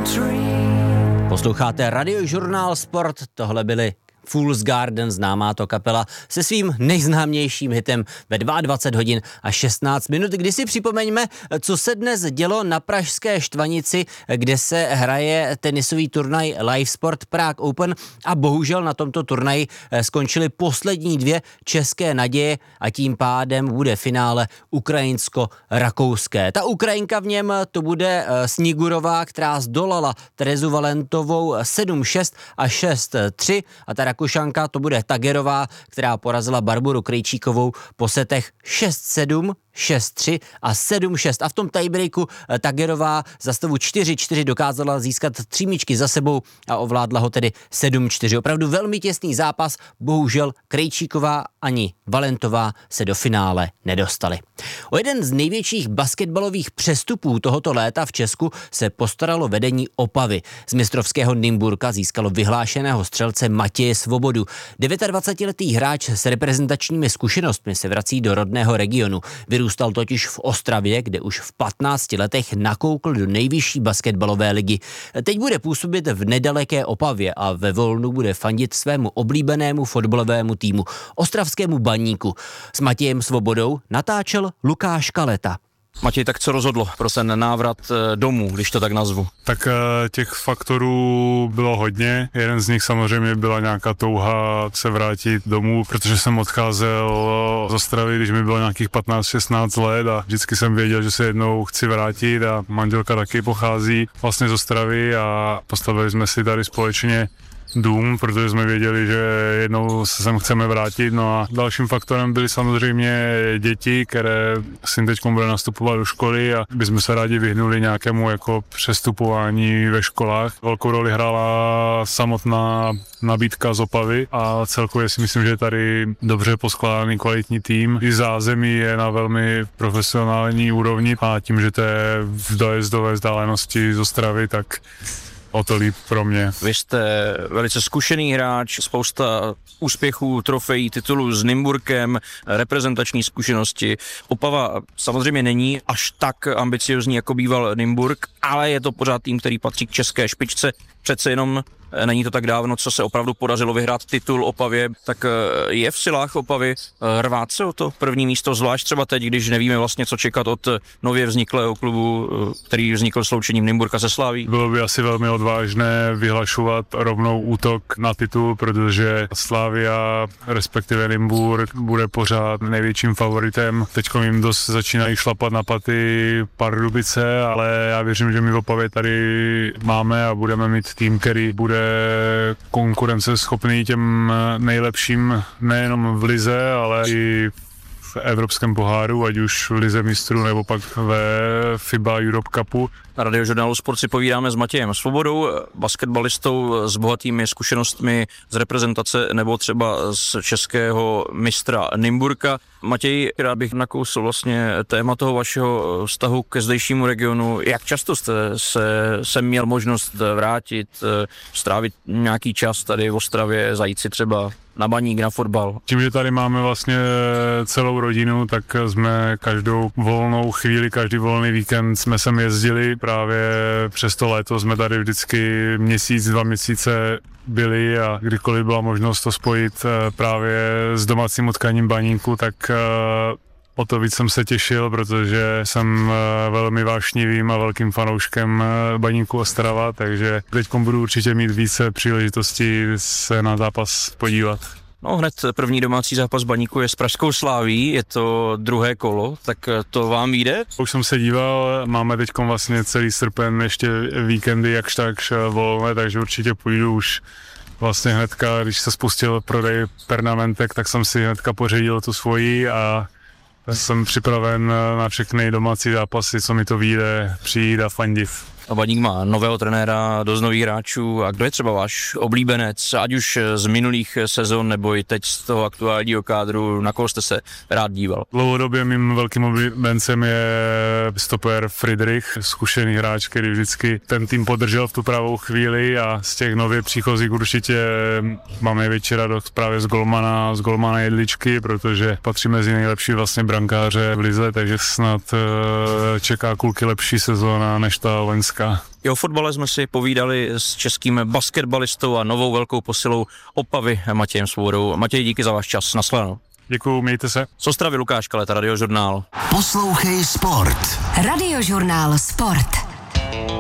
Posloucháte Radiožurnál Sport, tohle byly Fool's Garden, známá to kapela, se svým nejznámějším hitem ve 22 hodin a 16 minut, kdy si připomeňme, co se dnes dělo na pražské Štvanici, kde se hraje tenisový turnaj Live Sport Prague Open a bohužel na tomto turnaji skončily poslední dvě české naděje a tím pádem bude finále ukrajinsko-rakouské. Ta Ukrajinka v něm to bude Snigurová, která zdolala Terezu Valentovou 7-6 a 6-3 a ta Rakušanka to bude Tagerová, která porazila Barboru Krejčíkovou po setech 6-7, 6-3 a 7-6. A v tom tiebreaku Tagerová za stavu 4-4 dokázala získat 3 míčky za sebou a ovládla ho tedy 7-4. Opravdu velmi těsný zápas, bohužel Krejčíková ani Valentová se do finále nedostali. O jeden z největších basketbalových přestupů tohoto léta v Česku se postaralo vedení Opavy. Z mistrovského Nymburka získalo vyhlášeného střelce Matěje Svobodu. 29letý hráč s reprezentačními zkušenostmi se vrací do rodného regionu. Vyrůstal totiž v Ostravě, kde už v 15 letech nakoukl do nejvyšší basketbalové ligy. Teď bude působit v nedaleké Opavě a ve volnu bude fandit svému oblíbenému fotbalovému týmu, ostravskému Baníku. S Matějem Svobodou natáčel Lukáš Kaleta. Matěj, tak co rozhodlo pro ten návrat domů, když to tak nazvu? Tak těch faktorů bylo hodně. Jeden z nich samozřejmě byla nějaká touha se vrátit domů, protože jsem odcházel z Ostravy, když mi bylo nějakých 15-16 let a vždycky jsem věděl, že se jednou chci vrátit a manželka taky pochází vlastně z Ostravy a postavili jsme si tady společně dům, protože jsme věděli, že jednou se sem chceme vrátit. No a dalším faktorem byly samozřejmě děti, které syn teď bude nastupovat do školy a bychom se rádi vyhnuli nějakému jako přestupování ve školách. Velkou roli hrála samotná nabídka z Opavy a celkově si myslím, že je tady dobře poskládaný kvalitní tým. I zázemí je na velmi profesionální úrovni a tím, že to je v dojezdové vzdálenosti z Ostravy, tak o to líp pro mě. Vy jste velice zkušený hráč, spousta úspěchů, trofejí, titulů s Nymburkem, reprezentační zkušenosti. Opava samozřejmě není až tak ambiciozní, jako býval Nymburk, ale je to pořád tým, který patří k české špičce. Přece jenom není to tak dávno, co se opravdu podařilo vyhrát titul Opavě, tak je v silách Opavy rvát se o to první místo, zvlášť třeba teď, když nevíme vlastně, co čekat od nově vzniklého klubu, který vznikl sloučením Nymburka se Slaví. Bylo by asi velmi odvážné vyhlašovat rovnou útok na titul, protože Slavia, respektive Nymburk, bude pořád největším favoritem. Teď jim dost začínají šlapat na paty Pardubice, ale já věřím, že my v Opavě tady máme a budeme mít tým, který bude konkurenceschopný těm nejlepším nejenom v lize, ale i v evropském poháru, ať už v lize mistrů nebo pak ve FIBA Europe Cupu. Na Radiožurnálu Sport si povídáme s Matějem Svobodou, basketbalistou s bohatými zkušenostmi z reprezentace nebo třeba z českého mistra Nymburka. Matěj, rád bych nakousl vlastně téma toho vašeho vztahu ke zdejšímu regionu. Jak často jste se měl možnost vrátit, strávit nějaký čas tady v Ostravě, zajít si třeba na Baník, na fotbal? Tím, že tady máme vlastně celou rodinu, tak jsme každou volnou chvíli, každý volný víkend jsme sem jezdili. Právě přes to léto jsme tady vždycky měsíc, 2 měsíce byli a kdykoliv byla možnost to spojit právě s domácím utkáním Baníku, tak o to víc jsem se těšil, protože jsem velmi vášnivým a velkým fanouškem Baníku Ostrava, takže teď budu určitě mít více příležitostí se na zápas podívat. No hned první domácí zápas Baníku je s pražskou Slaví, je to druhé kolo, tak to vám jde? Už jsem se díval, máme teď vlastně celý srpen ještě víkendy jakž takž volné, takže určitě půjdu už vlastně hnedka, když se spustil prodej pernamentek, tak jsem si hnedka pořídil tu svoji a jsem připraven na všechny domácí zápasy, co mi to vyjde, přijít a fandit. A Baník má nového trenéra, dost nových hráčů. A kdo je třeba váš oblíbenec, ať už z minulých sezon nebo i teď z toho aktuálního kádru, na koho jste se rád díval? Dlouhodobě mým velkým oblíbencem je stoper Friedrich, zkušený hráč, který vždycky ten tým podržel v tu pravou chvíli a z těch nově příchozích určitě mám největší radost právě z golmana Jedličky, protože patří mezi nejlepší vlastně brankáře v lize, takže snad čeká kluky lepší sezóna než ta loňská. dneska. I o fotbale jsme si povídali s českým basketbalistou a novou velkou posilou Opavy Matějem Svobodou. Matěj, díky za váš čas. Nashledanou. Děkuju, mějte se. Z Ostravy Lukáš Kaleta, Radiožurnál. Poslouchej Sport. Radiožurnál Sport.